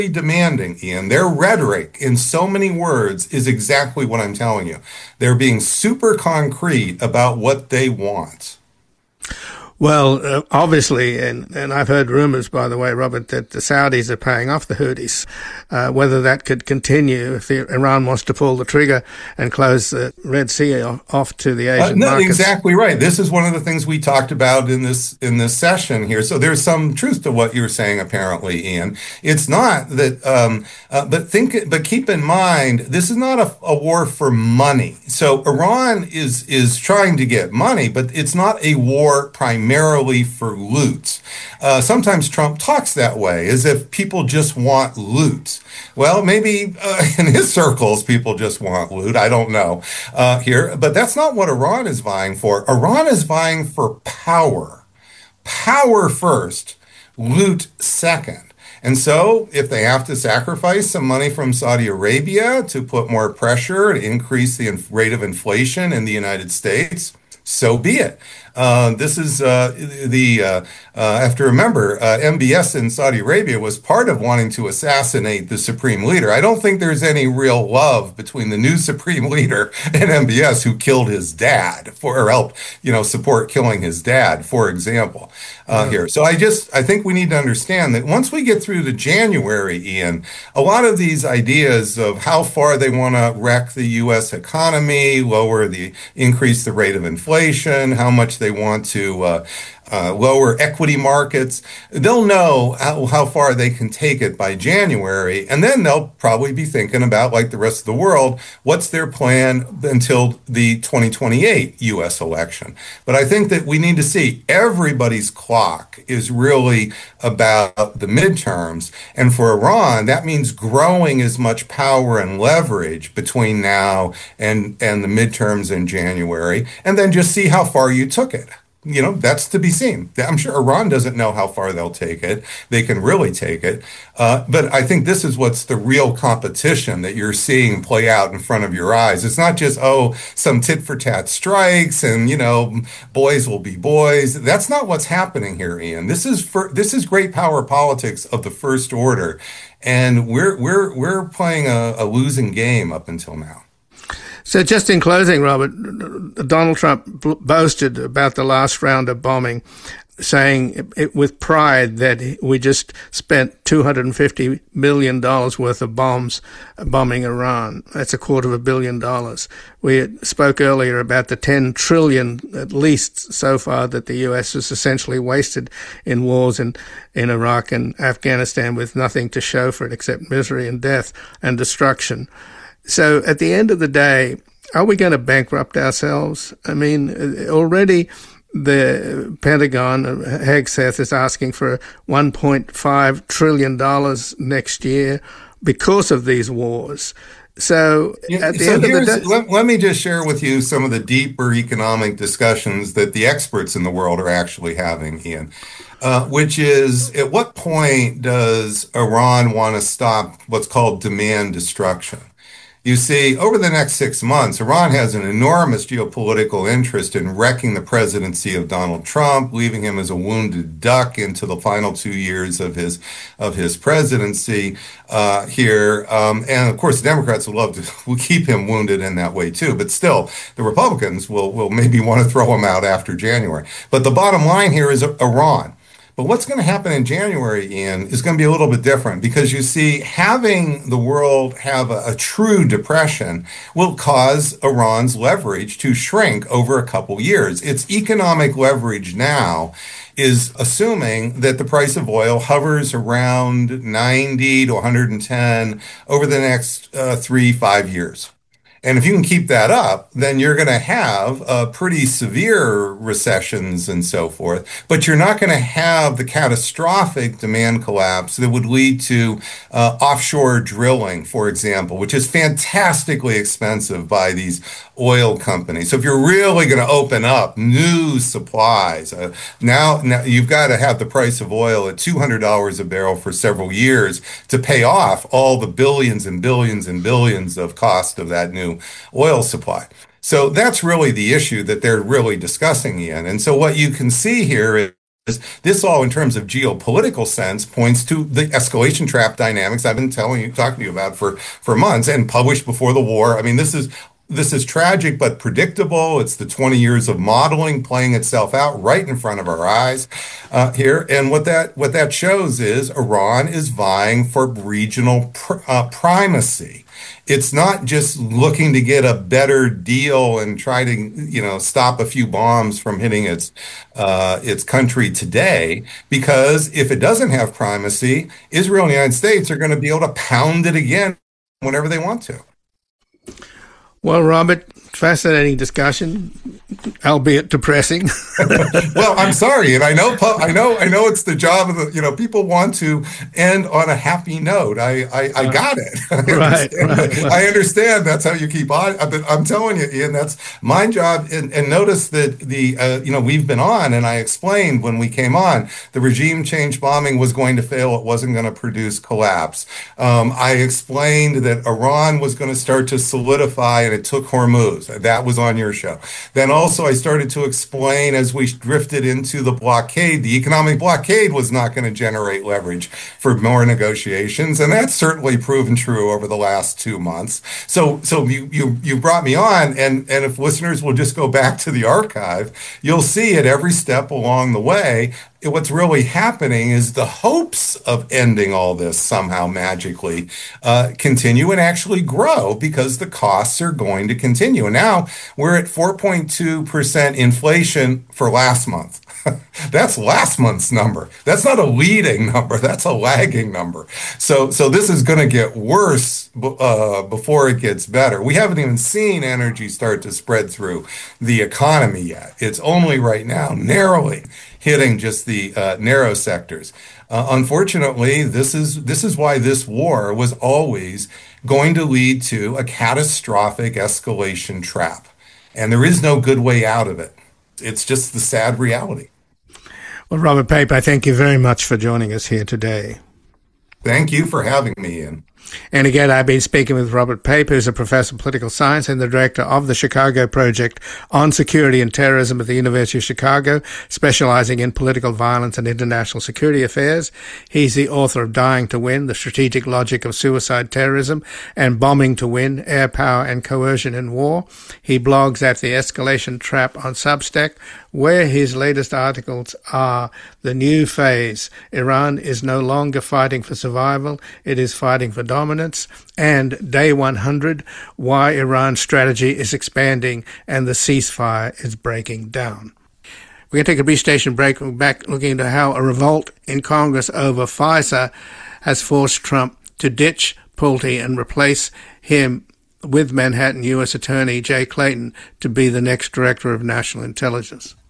demanding, Ian. Their rhetoric in so many words is exactly what I'm telling you. They're being super concrete about what they want. Well, obviously, and I've heard rumors, by the way, Robert, that the Saudis are paying off the Houthis. Whether that could continue if Iran wants to pull the trigger and close the Red Sea off to the Asian No, markets. exactly right. This is one of the things we talked about in this session here. So there's some truth to what you're saying, apparently, Ian. It's not that, but keep in mind, this is not a war for money. So Iran is trying to get money, but it's not a war primarily for loot. Sometimes Trump talks that way, as if people just want loot. Well, maybe in his circles, people just want loot. I don't know here. But that's not what Iran is vying for. Iran is vying for power. Power first, loot second. And so if they have to sacrifice some money from Saudi Arabia to put more pressure to increase the rate of inflation in the United States, so be it. This is have to remember, MBS in Saudi Arabia was part of wanting to assassinate the supreme leader. I don't think there's any real love between the new supreme leader and MBS, who killed his dad or helped, support killing his dad, for example, here. So I think we need to understand that once we get through to January, Ian, a lot of these ideas of how far they want to wreck the U.S. economy, increase the rate of inflation, how much they want to lower equity markets. They'll know how far they can take it by January, and then they'll probably be thinking about, like the rest of the world, what's their plan until the 2028 U.S. election. But I think that we need to see everybody's clock is really about the midterms, and for Iran, that means growing as much power and leverage between now and the midterms in January, and then just see how far you took it. That's to be seen. I'm sure Iran doesn't know how far they'll take it. They can really take it. But I think this is what's the real competition that you're seeing play out in front of your eyes. It's not just, some tit for tat strikes and, boys will be boys. That's not what's happening here, Ian. This is great power politics of the first order. And we're playing a losing game up until now. So just in closing, Robert, Donald Trump boasted about the last round of bombing, saying with pride that we just spent $250 million worth of bombing Iran. That's $250 million. We spoke earlier about the $10 trillion, at least so far, that the U.S. has essentially wasted in wars in Iraq and Afghanistan with nothing to show for it except misery and death and destruction. So at the end of the day, are we going to bankrupt ourselves? I mean, already the Pentagon, Hegseth, is asking for $1.5 trillion next year because of these wars. So at the end of the day, let me just share with you some of the deeper economic discussions that the experts in the world are actually having, Ian. Which is, at what point does Iran want to stop what's called demand destruction? You see, over the next 6 months, Iran has an enormous geopolitical interest in wrecking the presidency of Donald Trump, leaving him as a wounded duck into the final 2 years of his presidency here. And of course, the Democrats will keep him wounded in that way too. But still, the Republicans will maybe want to throw him out after January. But the bottom line here is Iran. But what's going to happen in January, Ian, is going to be a little bit different, because you see, having the world have a true depression will cause Iran's leverage to shrink over a couple years. Its economic leverage now is assuming that the price of oil hovers around 90 to 110 over the next 3-5 years. And if you can keep that up, then you're going to have pretty severe recessions and so forth. But you're not going to have the catastrophic demand collapse that would lead to offshore drilling, for example, which is fantastically expensive by these oil companies. So if you're really going to open up new supplies, now you've got to have the price of oil at $200 a barrel for several years to pay off all the billions and billions and billions of cost of that new oil supply. So that's really the issue that they're really discussing, Ian. And so what you can see here This all, in terms of geopolitical sense, points to the escalation trap dynamics I've been talking to you about for months and published before the war. I mean, this is tragic but predictable. It's the 20 years of modeling playing itself out right in front of our eyes here. And what that shows is Iran is vying for regional primacy. It's not just looking to get a better deal and try to, stop a few bombs from hitting its country today. Because if it doesn't have primacy, Israel and the United States are going to be able to pound it again whenever they want to. Well, Robert, fascinating discussion, albeit depressing. Well, I'm sorry, and I know it's the job of people want to end on a happy note. I got it. Right. I understand that's how you keep on. But I'm telling you, Ian, that's my job. And notice that we've been on, and I explained when we came on, the regime change bombing was going to fail. It wasn't going to produce collapse. I explained that Iran was going to start to solidify, and it took Hormuz. That was on your show. Then also I started to explain as we drifted into the blockade, the economic blockade was not going to generate leverage for more negotiations. And that's certainly proven true over the last 2 months. So you brought me on, and if listeners will just go back to the archive, you'll see at every step along the way, what's really happening is the hopes of ending all this somehow magically continue and actually grow because the costs are going to continue. And now we're at 4.2% inflation for last month. That's last month's number. That's not a leading number. That's a lagging number. So this is going to get worse before it gets better. We haven't even seen energy start to spread through the economy yet. It's only right now narrowly hitting just the narrow sectors. Unfortunately, this is why this war was always going to lead to a catastrophic escalation trap. And there is no good way out of it. It's just the sad reality. Well, Robert Pape, I thank you very much for joining us here today. Thank you for having me, Ian. And again, I've been speaking with Robert Pape, who's a professor of political science and the director of the Chicago Project on Security and Terrorism at the University of Chicago, specializing in political violence and international security affairs. He's the author of Dying to Win, The Strategic Logic of Suicide Terrorism and Bombing to Win, Air Power and Coercion in War. He blogs at The Escalation Trap on Substack, where his latest articles are The New Phase, Iran is no longer fighting for survival, it is fighting for dominance, and Day 100, Why Iran's Strategy is Expanding and the Ceasefire is Breaking Down. We're going to take a brief station break. We're back looking into how a revolt in Congress over FISA has forced Trump to ditch Pulte and replace him with Manhattan U.S. Attorney Jay Clayton to be the next Director of National Intelligence.